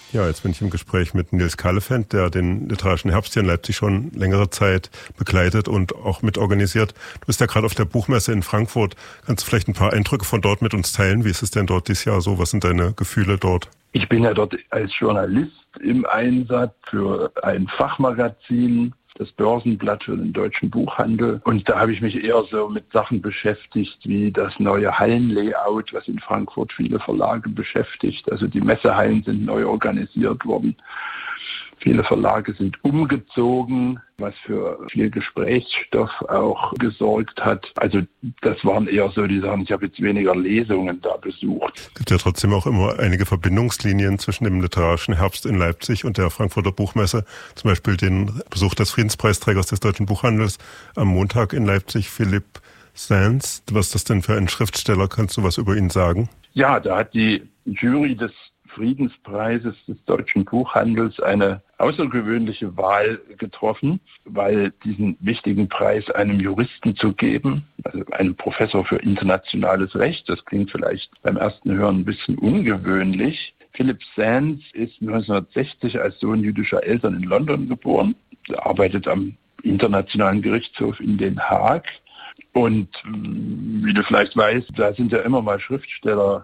Ja, jetzt bin ich im Gespräch mit Nils Callefant, der den Literarischen Herbst hier in Leipzig schon längere Zeit begleitet und auch mitorganisiert. Du bist ja gerade auf der Buchmesse in Frankfurt. Kannst du vielleicht ein paar Eindrücke von dort mit uns teilen? Wie ist es denn dort dieses Jahr so? Was sind deine Gefühle dort? Ich bin ja dort als Journalist im Einsatz für ein Fachmagazin, das Börsenblatt für den deutschen Buchhandel. Und da habe ich mich eher so mit Sachen beschäftigt, wie das neue Hallenlayout, was in Frankfurt viele Verlage beschäftigt. Also die Messehallen sind neu organisiert worden. Viele Verlage sind umgezogen, was für viel Gesprächsstoff auch gesorgt hat. Also das waren eher so die Sachen, ich habe jetzt weniger Lesungen da besucht. Es gibt ja trotzdem auch immer einige Verbindungslinien zwischen dem Literarischen Herbst in Leipzig und der Frankfurter Buchmesse. Zum Beispiel den Besuch des Friedenspreisträgers des Deutschen Buchhandels am Montag in Leipzig, Philipp Sands. Was ist das denn für ein Schriftsteller? Kannst du was über ihn sagen? Ja, da hat die Jury des Friedenspreises des Deutschen Buchhandels eine außergewöhnliche Wahl getroffen, weil diesen wichtigen Preis einem Juristen zu geben, also einem Professor für internationales Recht, das klingt vielleicht beim ersten Hören ein bisschen ungewöhnlich. Philipp Sands ist 1960 als Sohn jüdischer Eltern in London geboren, er arbeitet am Internationalen Gerichtshof in Den Haag. Und wie du vielleicht weißt, da sind ja immer mal Schriftsteller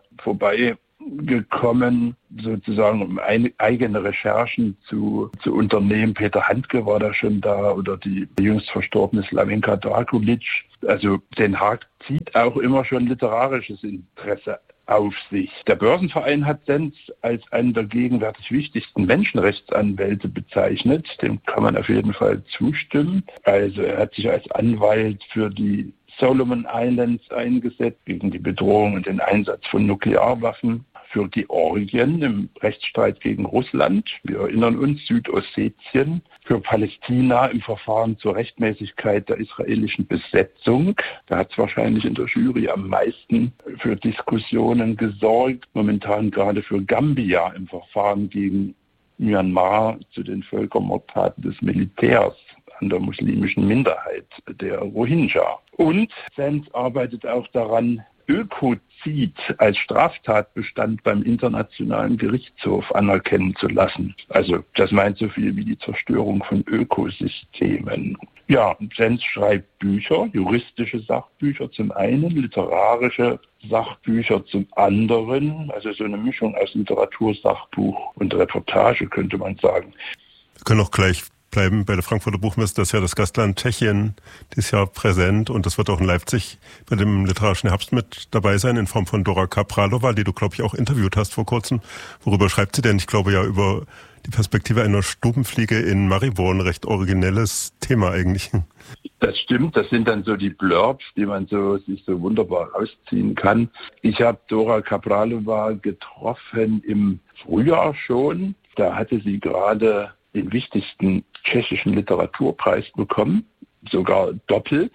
vorbeigekommen, sozusagen um eigene Recherchen zu unternehmen. Peter Handke war da schon da oder die jüngst verstorbene Slavenka Drakulic. Also Den Haag zieht auch immer schon literarisches Interesse auf sich. Der Börsenverein hat Sands als einen der gegenwärtig wichtigsten Menschenrechtsanwälte bezeichnet. Dem kann man auf jeden Fall zustimmen. Also er hat sich als Anwalt für die Solomon Islands eingesetzt, gegen die Bedrohung und den Einsatz von Nuklearwaffen, für Georgien im Rechtsstreit gegen Russland, wir erinnern uns, Südossetien, für Palästina im Verfahren zur Rechtmäßigkeit der israelischen Besetzung. Da hat es wahrscheinlich in der Jury am meisten für Diskussionen gesorgt. Momentan gerade für Gambia im Verfahren gegen Myanmar zu den Völkermordtaten des Militärs an der muslimischen Minderheit der Rohingya. Und Sands arbeitet auch daran, Ökozid als Straftatbestand beim Internationalen Gerichtshof anerkennen zu lassen. Also das meint so viel wie die Zerstörung von Ökosystemen. Ja, Sands schreibt Bücher, juristische Sachbücher zum einen, literarische Sachbücher zum anderen, also so eine Mischung aus Literatur, Sachbuch und Reportage, könnte man sagen. Wir können auch gleich bleiben bei der Frankfurter Buchmesse. Das ist ja das Gastland Tschechien dieses Jahr präsent und das wird auch in Leipzig bei dem Literarischen Herbst mit dabei sein in Form von Dora Kapralova, die du, glaube ich, auch interviewt hast vor kurzem. Worüber schreibt sie denn? Ich glaube ja über die Perspektive einer Stubenfliege in Maribor, ein recht originelles Thema eigentlich. Das stimmt, das sind dann so die Blurbs, die man sich so wunderbar rausziehen kann. Ich habe Dora Kapralova getroffen im Frühjahr schon. Da hatte sie gerade den wichtigsten tschechischen Literaturpreis bekommen, sogar doppelt.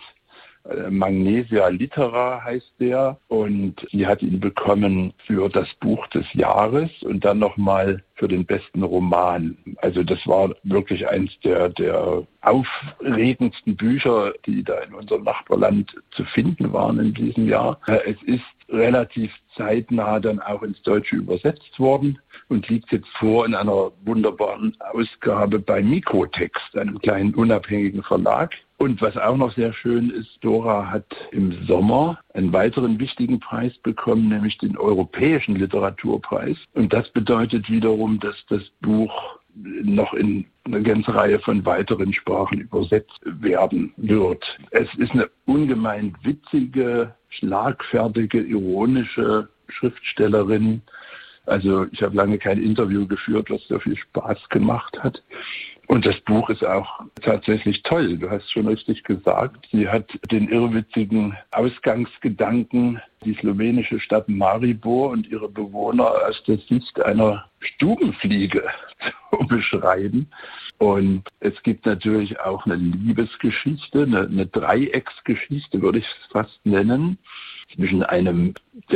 Magnesia Litera heißt der und sie hat ihn bekommen für das Buch des Jahres und dann nochmal für den besten Roman. Also das war wirklich eins der aufregendsten Bücher, die da in unserem Nachbarland zu finden waren in diesem Jahr. Es ist relativ zeitnah dann auch ins Deutsche übersetzt worden und liegt jetzt vor in einer wunderbaren Ausgabe bei Mikrotext, einem kleinen unabhängigen Verlag. Und was auch noch sehr schön ist, Dora hat im Sommer einen weiteren wichtigen Preis bekommen, nämlich den Europäischen Literaturpreis. Und das bedeutet wiederum, dass das Buch noch in eine ganze Reihe von weiteren Sprachen übersetzt werden wird. Es ist eine ungemein witzige, schlagfertige, ironische Schriftstellerin. Also ich habe lange kein Interview geführt, was so viel Spaß gemacht hat. Und das Buch ist auch tatsächlich toll. Du hast schon richtig gesagt. Sie hat den irrwitzigen Ausgangsgedanken, die slowenische Stadt Maribor und ihre Bewohner aus der Sicht einer Stubenfliege zu beschreiben. Und es gibt natürlich auch eine Liebesgeschichte, eine Dreiecksgeschichte, würde ich es fast nennen, zwischen einem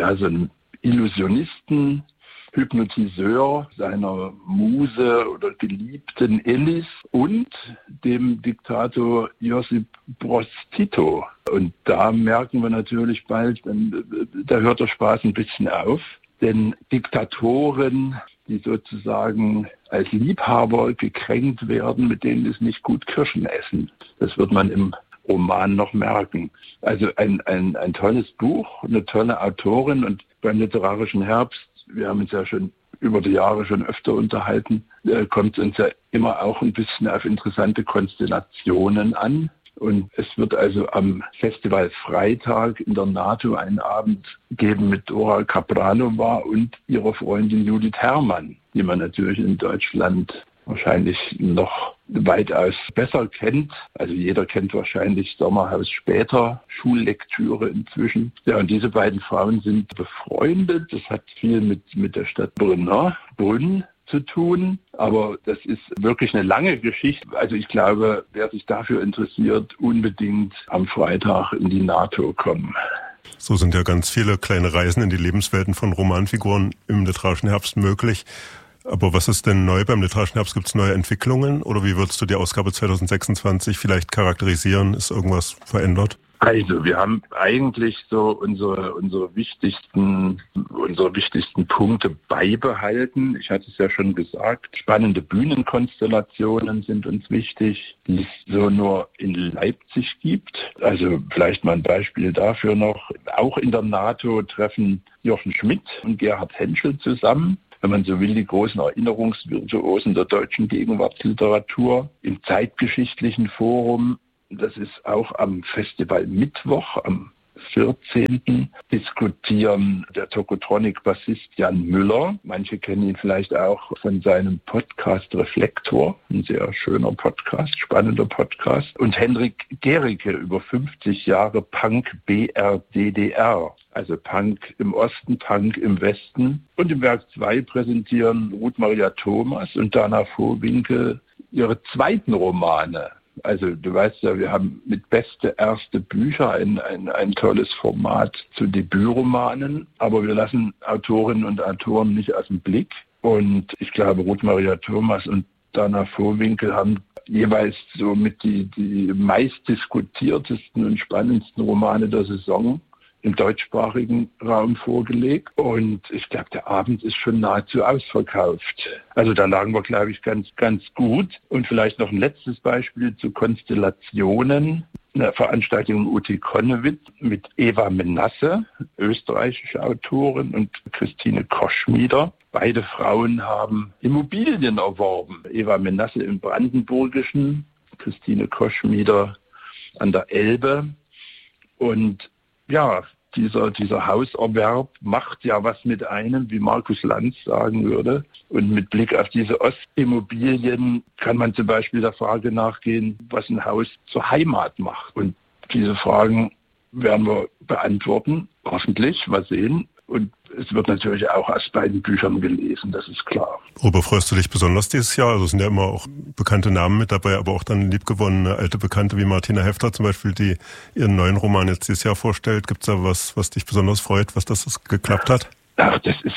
Illusionisten, Hypnotiseur, seiner Muse oder Geliebten Elis und dem Diktator Josip Broz Tito. Und da merken wir natürlich bald, da hört der Spaß ein bisschen auf. Denn Diktatoren die sozusagen als Liebhaber gekränkt werden, mit denen es nicht gut Kirschen essen. Das wird man im Roman noch merken. Also ein tolles Buch, eine tolle Autorin, und beim Literarischen Herbst, wir haben uns ja schon über die Jahre schon öfter unterhalten, kommt es uns ja immer auch ein bisschen auf interessante Konstellationen an. Und es wird also am Festival Freitag in der NATO einen Abend geben mit Dora Kapralova und ihrer Freundin Judith Herrmann, die man natürlich in Deutschland wahrscheinlich noch weitaus besser kennt. Also jeder kennt wahrscheinlich Sommerhaus später, Schullektüre inzwischen. Ja, und diese beiden Frauen sind befreundet. Das hat viel mit der Stadt Brünn zu tun, aber das ist wirklich eine lange Geschichte. Also ich glaube, wer sich dafür interessiert, unbedingt am Freitag in die NATO kommen. So sind ja ganz viele kleine Reisen in die Lebenswelten von Romanfiguren im Literarischen Herbst möglich. Aber was ist denn neu beim Literarischen Herbst? Gibt es neue Entwicklungen oder wie würdest du die Ausgabe 2026 vielleicht charakterisieren? Ist irgendwas verändert? Also wir haben eigentlich so unsere wichtigsten Punkte beibehalten. Ich hatte es ja schon gesagt, spannende Bühnenkonstellationen sind uns wichtig, die es so nur in Leipzig gibt. Also vielleicht mal ein Beispiel dafür noch. Auch in der NATO treffen Jochen Schmidt und Gerhard Henschel zusammen. Wenn man so will, die großen Erinnerungsvirtuosen der deutschen Gegenwartsliteratur im Zeitgeschichtlichen Forum. Das ist auch am Festival Mittwoch, am 14. diskutieren der Tokotronic-Bassist Jan Müller. Manche kennen ihn vielleicht auch von seinem Podcast Reflektor, ein sehr schöner Podcast, spannender Podcast. Und Henrik Gericke über 50 Jahre Punk BRDDR. Also Punk im Osten, Punk im Westen. Und im Werk 2 präsentieren Ruth Maria Thomas und Dana Vohwinkel ihre zweiten Romane. Also du weißt ja, wir haben mit Beste erste Bücher ein tolles Format zu Debütromanen, aber wir lassen Autorinnen und Autoren nicht aus dem Blick. Und ich glaube, Ruth Maria Thomas und Dana Vohwinkel haben jeweils so mit die meistdiskutiertesten und spannendsten Romane der Saison im deutschsprachigen Raum vorgelegt. Und ich glaube, der Abend ist schon nahezu ausverkauft. Also da lagen wir, glaube ich, ganz gut. Und vielleicht noch ein letztes Beispiel zu Konstellationen. Eine Veranstaltung in Uti Konnewitz mit Eva Menasse, österreichische Autorin, und Christine Koschmieder. Beide Frauen haben Immobilien erworben. Eva Menasse im Brandenburgischen, Christine Koschmieder an der Elbe. Und ja, dieser Hauserwerb macht ja was mit einem, wie Markus Lanz sagen würde. Und mit Blick auf diese Ostimmobilien kann man zum Beispiel der Frage nachgehen, was ein Haus zur Heimat macht. Und diese Fragen werden wir beantworten, hoffentlich, mal sehen. Und es wird natürlich auch aus beiden Büchern gelesen, das ist klar. Worüber freust du dich besonders dieses Jahr? Also es sind ja immer auch bekannte Namen mit dabei, aber auch dann liebgewonnene alte Bekannte wie Martina Hefter zum Beispiel, die ihren neuen Roman jetzt dieses Jahr vorstellt. Gibt es da was dich besonders freut, was das geklappt hat? Ach, das ist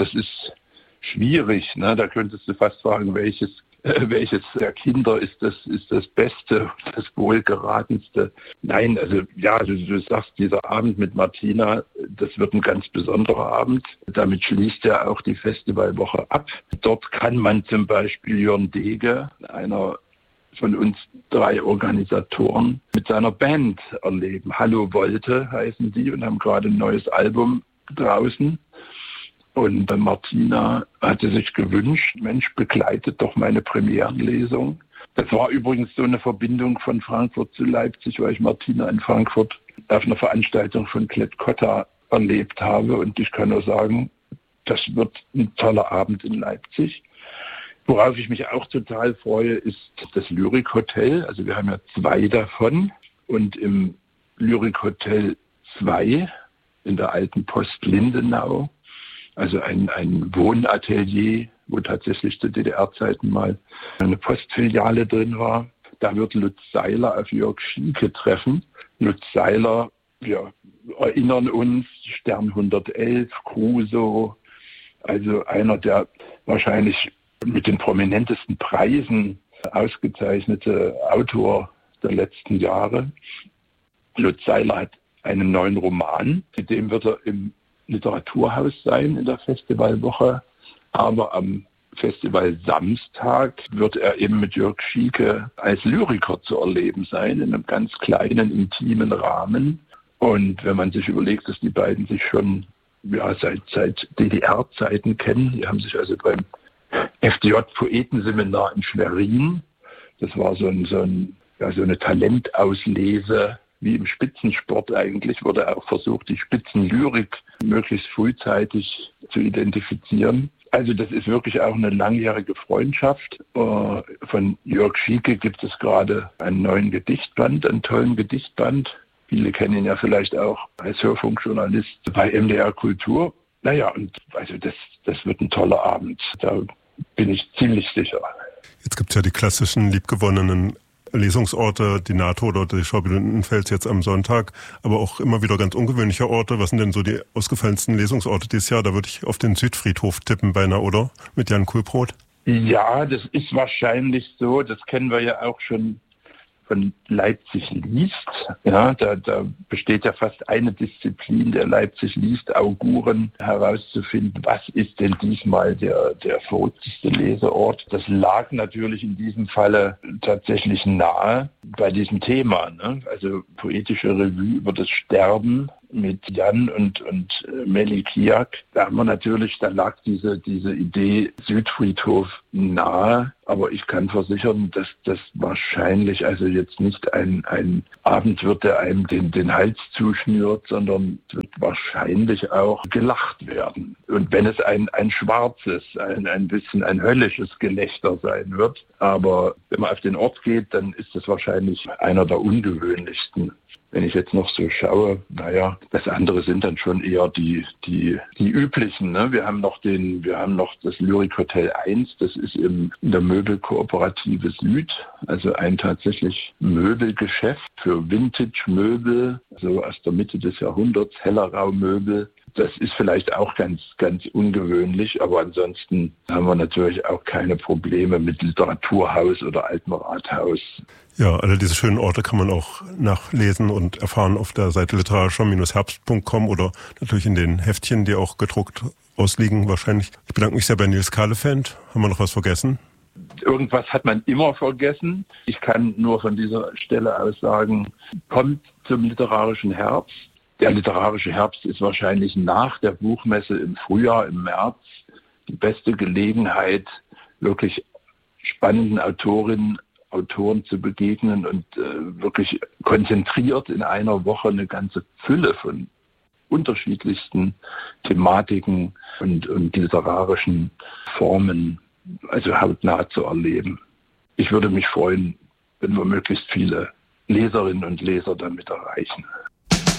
schwierig. Ne? Da könntest du fast fragen, welches der Kinder ist das Beste, das Wohlgeratenste. Nein, also ja, du sagst, dieser Abend mit Martina, das wird ein ganz besonderer Abend. Damit schließt ja auch die Festivalwoche ab. Dort kann man zum Beispiel Jörn Dege, einer von uns 3 Organisatoren, mit seiner Band erleben. Hallo Wolte heißen die und haben gerade ein neues Album draußen. Und Martina hatte sich gewünscht, Mensch, begleitet doch meine Premierenlesung. Das war übrigens so eine Verbindung von Frankfurt zu Leipzig, weil ich Martina in Frankfurt auf einer Veranstaltung von Klett-Cotta erlebt habe. Und ich kann nur sagen, das wird ein toller Abend in Leipzig. Worauf ich mich auch total freue, ist das Lyrik-Hotel. Also wir haben ja 2 davon. Und im Lyrik-Hotel 2 in der alten Post Lindenau, also ein Wohnatelier, wo tatsächlich zu DDR-Zeiten mal eine Postfiliale drin war. Da wird Lutz Seiler auf Jörg Schieke treffen. Lutz Seiler, wir erinnern uns, Stern 111, Crusoe, also einer der wahrscheinlich mit den prominentesten Preisen ausgezeichnete Autor der letzten Jahre. Lutz Seiler hat einen neuen Roman, mit dem wird er im Literaturhaus sein in der Festivalwoche Aber am Festival Samstag wird er eben mit Jörg Schieke als Lyriker zu erleben sein, in einem ganz kleinen, intimen Rahmen. Und wenn man sich überlegt, dass die beiden sich schon seit DDR-Zeiten kennen, die haben sich also beim FDJ-Poetenseminar in Schwerin, das war so eine Talentauslese, wie im Spitzensport eigentlich, wurde auch versucht, die Spitzenlyrik möglichst frühzeitig zu identifizieren. Also das ist wirklich auch eine langjährige Freundschaft. Von Jörg Schieke gibt es gerade einen neuen Gedichtband, einen tollen Gedichtband. Viele kennen ihn ja vielleicht auch als Hörfunkjournalist bei MDR Kultur. Naja, und also das wird ein toller Abend. Da bin ich ziemlich sicher. Jetzt gibt es ja die klassischen liebgewonnenen Lesungsorte, die NATO oder die Schauspiel Lindenfels jetzt am Sonntag, aber auch immer wieder ganz ungewöhnliche Orte. Was sind denn so die ausgefallensten Lesungsorte dieses Jahr? Da würde ich auf den Südfriedhof tippen beinahe, oder? Mit Jan Kuhlbrot. Ja, das ist wahrscheinlich so. Das kennen wir ja auch schon von Leipzig liest. Ja, da besteht ja fast eine Disziplin der Leipzig liest Auguren herauszufinden, was ist denn diesmal der verrückteste Leseort. Das lag natürlich in diesem Falle tatsächlich nahe bei diesem Thema. Ne? Also poetische Revue über das Sterben mit Jan und Melly Kiak. Da lag diese Idee Südfriedhof nahe. Aber ich kann versichern, dass das wahrscheinlich also jetzt nicht ein Abend wird, der einem den Hals zuschnürt, sondern es wird wahrscheinlich auch gelacht werden. Und wenn es ein schwarzes, ein bisschen ein höllisches Gelächter sein wird. Aber wenn man auf den Ort geht, dann ist es wahrscheinlich einer der ungewöhnlichsten. Wenn ich jetzt noch so schaue, das andere sind dann schon eher die üblichen. Ne? Wir haben noch das Lyrikhotel 1, das ist in der Möbelkooperative Süd, also ein tatsächlich Möbelgeschäft für Vintage-Möbel, so aus der Mitte des Jahrhunderts, Hellerau-Möbel. Das ist vielleicht auch ganz, ganz ungewöhnlich, aber ansonsten haben wir natürlich auch keine Probleme mit Literaturhaus oder Altem Rathaus. Ja, alle diese schönen Orte kann man auch nachlesen und erfahren auf der Seite literarischer-herbst.com oder natürlich in den Heftchen, die auch gedruckt ausliegen wahrscheinlich. Ich bedanke mich sehr bei Nils Kahlefeld. Haben wir noch was vergessen? Irgendwas hat man immer vergessen. Ich kann nur von dieser Stelle aus sagen, kommt zum literarischen Herbst. Der literarische Herbst ist wahrscheinlich nach der Buchmesse im Frühjahr, im März, die beste Gelegenheit, wirklich spannenden Autoren zu begegnen und wirklich konzentriert in einer Woche eine ganze Fülle von unterschiedlichsten Thematiken und literarischen Formen, also hautnah zu erleben. Ich würde mich freuen, wenn wir möglichst viele Leserinnen und Leser damit erreichen.